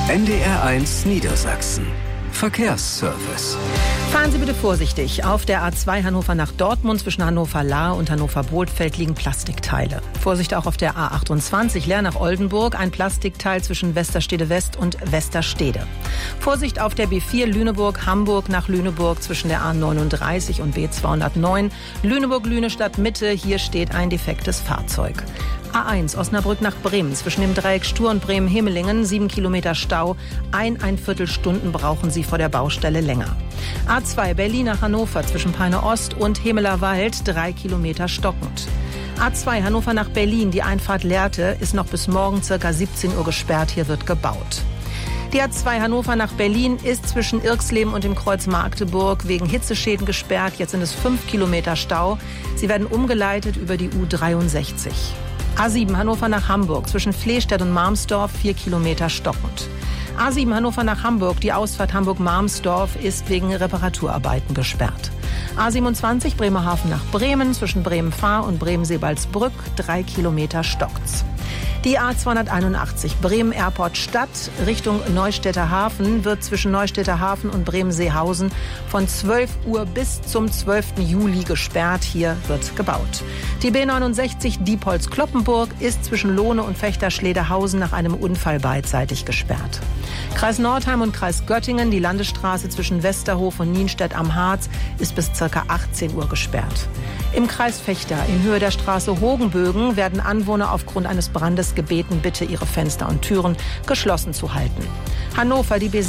NDR1 Niedersachsen. Verkehrsservice. Fahren Sie bitte vorsichtig. Auf der A2 Hannover nach Dortmund zwischen Hannover-Lahr und Hannover-Bohlfeld liegen Plastikteile. Vorsicht auch auf der A28 Leer nach Oldenburg, ein Plastikteil zwischen Westerstede West und Westerstede. Vorsicht auf der B4 Lüneburg-Hamburg nach Lüneburg zwischen der A39 und B209. Lüneburg-Lünestadt Mitte, hier steht ein defektes Fahrzeug. A1 Osnabrück nach Bremen zwischen dem Dreieck Stur und Bremen-Himmelingen, 7 Kilometer Stau. Ein Viertelstunden brauchen Sie vor der Baustelle länger. A2 Berlin nach Hannover zwischen Peine Ost und Hemeler Wald, 3 Kilometer stockend. A2 Hannover nach Berlin, die Einfahrt Lehrte, ist noch bis morgen ca. 17 Uhr gesperrt, hier wird gebaut. Die A2 Hannover nach Berlin ist zwischen Irxleben und dem Kreuz Magdeburg wegen Hitzeschäden gesperrt. Jetzt sind es 5 Kilometer Stau. Sie werden umgeleitet über die U63. A7 Hannover nach Hamburg zwischen Flehstedt und Marmsdorf, 4 Kilometer stockend. A7 Hannover nach Hamburg, die Ausfahrt Hamburg-Marmsdorf ist wegen Reparaturarbeiten gesperrt. A27 Bremerhaven nach Bremen zwischen Bremen-Fahr und Bremen-Seebaldsbrück, 3 Kilometer stockt's. Die A281 Bremen-Airport-Stadt Richtung Neustädter Hafen wird zwischen Neustädter Hafen und Bremen-Seehausen von 12 Uhr bis zum 12. Juli gesperrt. Hier wird gebaut. Die B69 Diepholz-Kloppenburg ist zwischen Lohne und Fechter-Schlederhausen nach einem Unfall beidseitig gesperrt. Kreis Nordheim und Kreis Göttingen, die Landesstraße zwischen Westerhof und Nienstedt am Harz ist bis ca. 18 Uhr gesperrt. Im Kreis Fechter in Höhe der Straße Hogenbögen werden Anwohner aufgrund eines Brandes gebeten, bitte ihre Fenster und Türen geschlossen zu halten. Hannover, die B